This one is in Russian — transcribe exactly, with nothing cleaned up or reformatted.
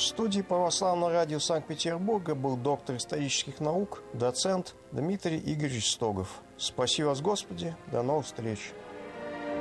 В студии Православного радио Санкт-Петербурга был доктор исторических наук, доцент Дмитрий Игоревич Стогов. Спаси вас, Господи, до новых встреч!